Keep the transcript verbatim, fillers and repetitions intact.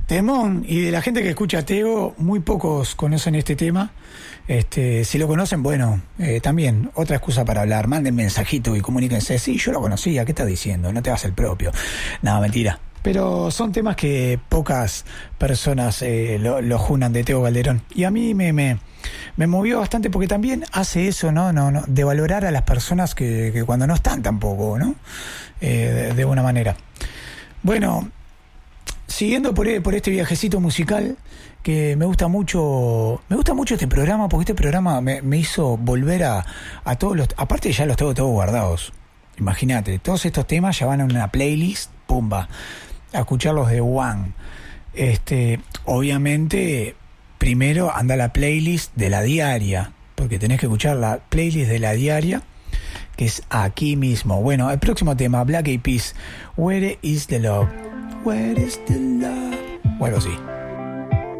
Temón, y de la gente que escucha Tego, muy pocos conocen este tema. Este, si lo conocen, bueno, eh, también otra excusa para hablar. Manden mensajito y comuníquense. Sí, yo lo conocía, ¿qué estás diciendo? No te hagas el propio. Nada, mentira. Pero son temas que pocas personas eh, lo, lo junan de Tego Calderón. Y a mí me, me, me movió bastante porque también hace eso, ¿no? no, no de valorar a las personas que, que cuando no están tampoco, ¿no? Eh, de, de buena manera. Bueno, siguiendo por, por este viajecito musical, que me gusta mucho, me gusta mucho este programa, porque este programa me, me hizo volver a, a todos los, aparte ya los tengo todos guardados, imagínate, todos estos temas ya van a una playlist, pumba, a escucharlos de One. Este, obviamente, primero anda la playlist de la diaria, porque tenés que escuchar la playlist de la diaria, que es aquí mismo. Bueno, el próximo tema, Black Eyed Peas, Where is the Love? Where is the Love? O algo así.